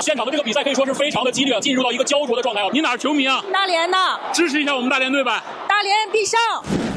现场的这个比赛可以说是非常的激烈，进入到一个焦灼的状态啊！你哪儿球迷啊？ 大连的， 支持一下我们大连队呗！ 大连必胜！